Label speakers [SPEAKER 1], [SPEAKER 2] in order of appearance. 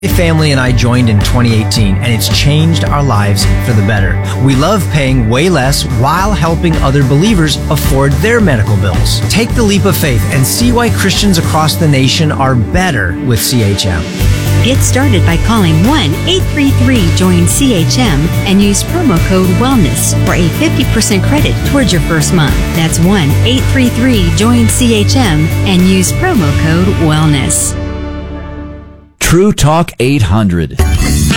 [SPEAKER 1] Family and I joined in 2018, and it's changed our lives for the better. We love paying way less while helping other believers afford their medical bills. Take the leap of faith and see why Christians across the nation are better with CHM.
[SPEAKER 2] Get started by calling 1-833-JOIN-CHM and use promo code WELLNESS for a 50% credit towards your first month. That's 1-833-JOIN-CHM and use promo code WELLNESS.
[SPEAKER 3] True Talk 800.